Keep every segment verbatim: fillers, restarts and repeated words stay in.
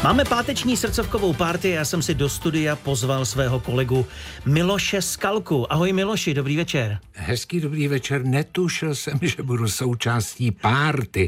Máme páteční srdcovkovou party, já jsem si do studia pozval svého kolegu Miloše Skalku. Ahoj Miloši, dobrý večer. Hezký dobrý večer, netušil jsem, že budu součástí party.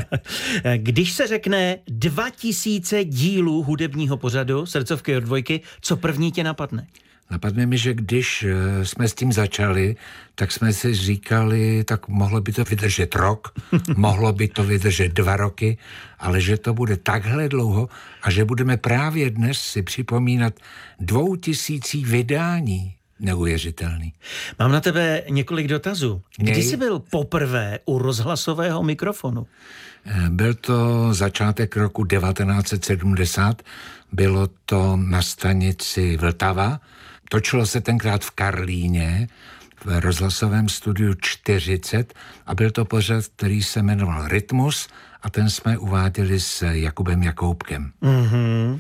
Když se řekne dva tisíce dílů hudebního pořadu Srdcovky od dvojky, co první tě napadne? Napadne mi, že když jsme s tím začali, tak jsme si říkali, tak mohlo by to vydržet rok, mohlo by to vydržet dva roky, ale že to bude takhle dlouho a že budeme právě dnes si připomínat dvoutisící vydání. Neuvěřitelný. Mám na tebe několik dotazů. Kdy Nej. jsi byl poprvé u rozhlasového mikrofonu? Byl to začátek roku devatenáct set sedmdesát, bylo to na stanici Vltava. Točilo se tenkrát v Karlíně, v rozhlasovém studiu čtyřicet a byl to pořad, který se jmenoval Rytmus a ten jsme uváděli s Jakubem Jakoubkem. Mm-hmm.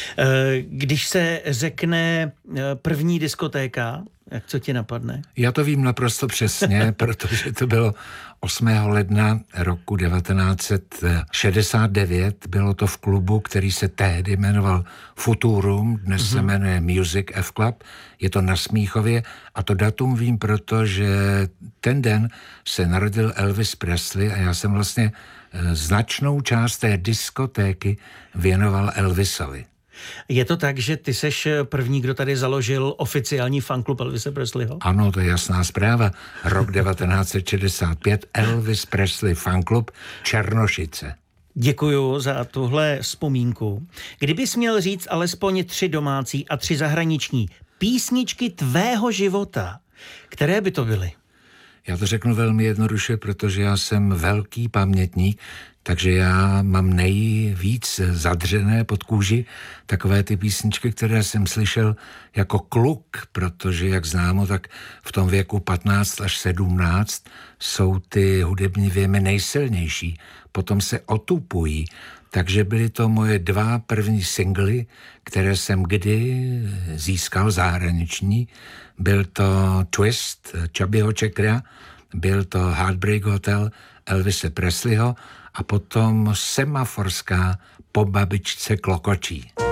Když se řekne první diskotéka, jak co ti napadne? Já to vím naprosto přesně, protože to bylo osmého ledna roku devatenáct set šedesát devět. Bylo to v klubu, který se tehdy jmenoval Futurum, dnes mm-hmm. se jmenuje Music F Club. Je to na Smíchově a to datum vím, protože ten den se narodil Elvis Presley a já jsem vlastně značnou část té diskotéky věnoval Elvisovi. Je to tak, že ty seš první, kdo tady založil oficiální fanklub Elvise Presleyho? Ano, to je jasná zpráva. Rok devatenáct set šedesát pět, Elvis Presley fanklub Černošice. Děkuju za tuhle vzpomínku. Kdybys měl říct alespoň tři domácí a tři zahraniční písničky tvého života, které by to byly? Já to řeknu velmi jednoduše, protože já jsem velký pamětník, takže já mám nejvíc zadřené pod kůži takové ty písničky, které jsem slyšel jako kluk, protože jak známo, tak v tom věku patnáct až sedmnáct jsou ty hudební věmy nejsilnější, potom se otupují. Takže byly to moje dva první singly, které jsem kdy získal zahraniční. Byl to Twist Chubbyho Checkera, byl to Heartbreak Hotel Elvise Presleyho a potom Semaforská po babičce klokočí.